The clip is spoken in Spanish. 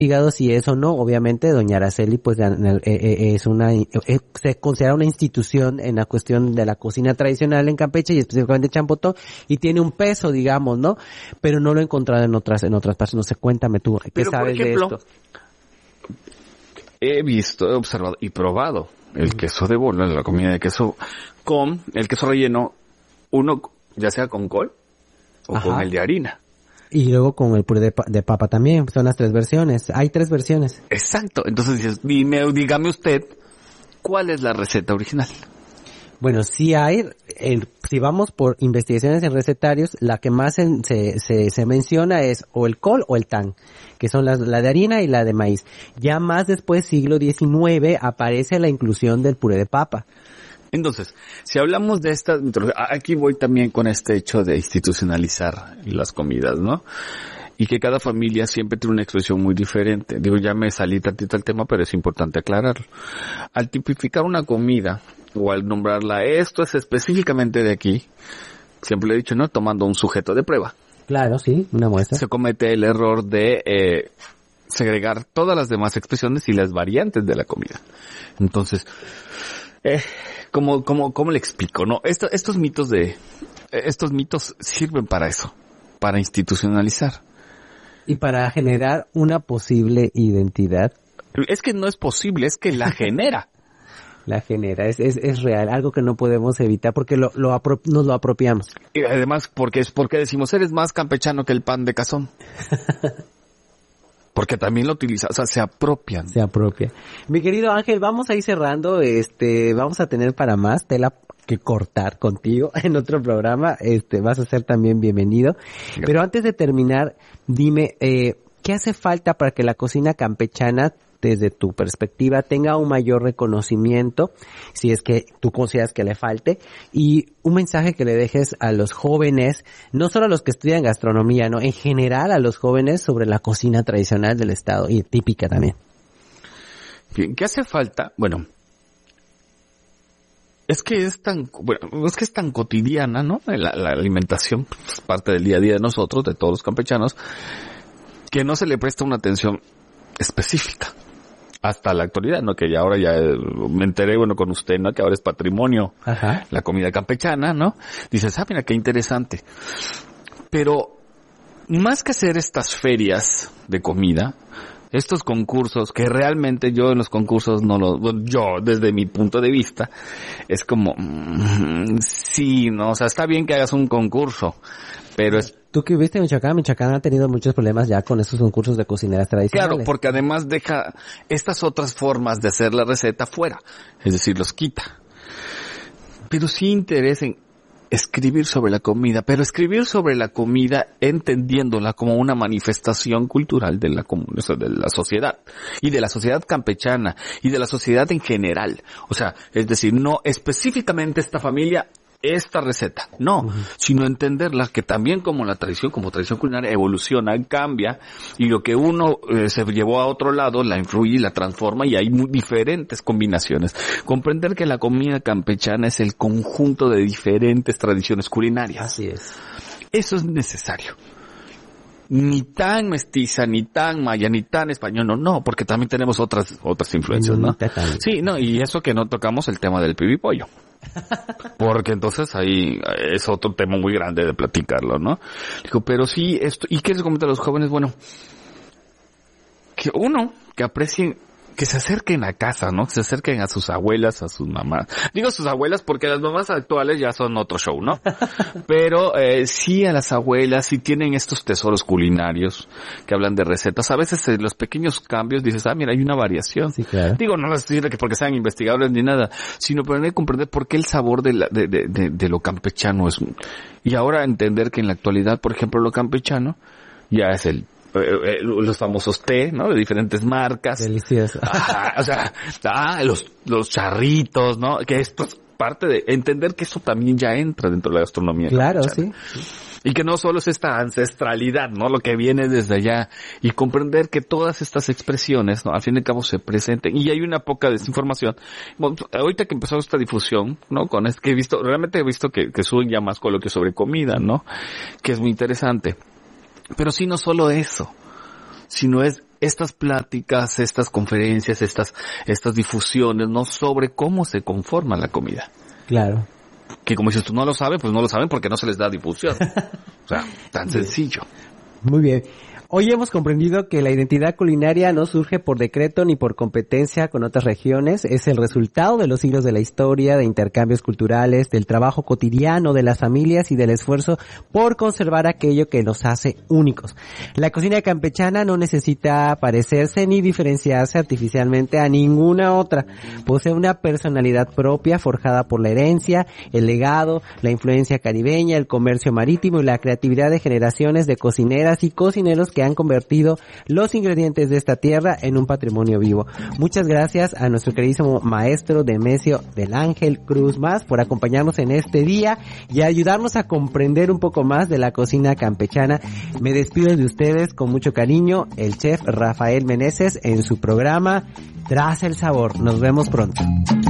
investigado si es o no. Obviamente, doña Araceli, pues, se considera una institución en la cuestión de la cocina tradicional en Campeche y específicamente Champotón, y tiene un peso, digamos, ¿no? Pero no lo he encontrado en otras partes. No sé, cuéntame tú, ¿qué sabes de esto? He visto, he observado y probado el queso de bola, la comida de queso con el queso relleno, uno ya sea con col o con el de harina. Y luego con el puré de papa también, son las 3 versiones. Hay 3 versiones. Exacto. Entonces dices, dígame usted, ¿cuál es la receta original? Bueno, sí hay, si vamos por investigaciones en recetarios, la que más se menciona es o el col o el tan, que son la de harina y la de maíz. Ya más después, siglo XIX, aparece la inclusión del puré de papa. Entonces, si hablamos de esta, aquí voy también con este hecho de institucionalizar las comidas, ¿no? Y que cada familia siempre tiene una expresión muy diferente. Digo, ya me salí tantito al tema, pero es importante aclararlo. Al tipificar una comida, o al nombrarla, esto es específicamente de aquí, siempre le he dicho, ¿no? Tomando un sujeto de prueba. Claro, sí, una muestra. Se comete el error de segregar todas las demás expresiones y las variantes de la comida. Entonces, ¿cómo le explico? No, estos mitos sirven para eso, para institucionalizar. Y para generar una posible identidad. Es que no es posible, es que la genera. La genera, es real, algo que no podemos evitar porque nos lo apropiamos. Y además, porque decimos, eres más campechano que el pan de cazón. Porque también lo utiliza, o sea, se apropian. Se apropia. Mi querido Ángel, vamos a ir cerrando, vamos a tener para más tela que cortar contigo en otro programa, vas a ser también bienvenido. Gracias. Pero antes de terminar, dime, ¿qué hace falta para que la cocina campechana, desde tu perspectiva, tenga un mayor reconocimiento, si es que tú consideras que le falte, y un mensaje que le dejes a los jóvenes, no solo a los que estudian gastronomía, no, en general a los jóvenes sobre la cocina tradicional del estado y típica también? Bien, ¿qué hace falta? Bueno, es que es tan cotidiana, ¿no? La alimentación es parte del día a día de nosotros, de todos los campechanos, que no se le presta una atención específica. Hasta la actualidad, ¿no? Que ya ahora me enteré, bueno, con usted, ¿no? Que ahora es patrimonio. Ajá. La comida campechana, ¿no? Dices, mira, qué interesante. Pero, más que hacer estas ferias de comida, estos concursos, que realmente yo en los concursos yo desde mi punto de vista, es como, sí, ¿no? O sea, está bien que hagas un concurso, pero es... Tú que viviste en Michoacán ha tenido muchos problemas ya con estos concursos de cocineras tradicionales. Claro, porque además deja estas otras formas de hacer la receta fuera, es decir, los quita. Pero sí interesa en escribir sobre la comida, pero escribir sobre la comida entendiéndola como una manifestación cultural de la sociedad, y de la sociedad campechana, y de la sociedad en general. O sea, es decir, no específicamente esta familia, esta receta, no, sino entenderla que también como tradición culinaria evoluciona, cambia, y lo que uno se llevó a otro lado la influye y la transforma, y hay muy diferentes combinaciones. Comprender que la comida campechana es el conjunto de diferentes tradiciones culinarias. Así es. Eso es necesario. Ni tan mestiza, ni tan maya, ni tan español, no, porque también tenemos otras influencias, ¿no? Sí, no, y eso que no tocamos el tema del pibipollo. Porque entonces ahí es otro tema muy grande de platicarlo, ¿no? Digo, pero sí, ¿y qué les comento a los jóvenes? Bueno, que aprecien, que se acerquen a casa, ¿no? Que se acerquen a sus abuelas, a sus mamás. Digo sus abuelas porque las mamás actuales ya son otro show, ¿no? Pero sí a las abuelas, si tienen estos tesoros culinarios que hablan de recetas. A veces los pequeños cambios dices, mira, hay una variación. Sí, claro. Digo, no les digo que porque sean investigadores ni nada, sino para comprender por qué el sabor de lo campechano es. Y ahora entender que en la actualidad, por ejemplo, lo campechano ya es los famosos té, ¿no? De diferentes marcas. Delicioso. O sea, los charritos, ¿no? Que esto es parte de entender que eso también ya entra dentro de la gastronomía. Claro, sí. Y que no solo es esta ancestralidad, ¿no? Lo que viene desde allá. Y comprender que todas estas expresiones, ¿no? Al fin y al cabo se presenten. Y hay una poca desinformación. Bueno, ahorita que empezó esta difusión, ¿no? Realmente he visto que suben ya más coloquios sobre comida, ¿no? Que es muy interesante. Pero sí, no solo eso, sino es estas pláticas, estas conferencias, estas difusiones, ¿no? Sobre cómo se conforma la comida. Claro. Que como dices tú, no lo saben, pues no lo saben porque no se les da difusión. O sea, tan sencillo. Muy bien. Hoy hemos comprendido que la identidad culinaria no surge por decreto ni por competencia con otras regiones, es el resultado de los siglos de la historia, de intercambios culturales, del trabajo cotidiano de las familias y del esfuerzo por conservar aquello que nos hace únicos. La cocina campechana no necesita parecerse ni diferenciarse artificialmente a ninguna otra. Posee una personalidad propia forjada por la herencia, el legado, la influencia caribeña, el comercio marítimo y la creatividad de generaciones de cocineras y cocineros que han convertido los ingredientes de esta tierra en un patrimonio vivo. Muchas gracias a nuestro queridísimo maestro Demesio del Ángel Cruz Mas por acompañarnos en este día y ayudarnos a comprender un poco más de la cocina campechana. Me despido de ustedes con mucho cariño, el chef Rafael Meneses en su programa Tras el Sabor. Nos vemos pronto.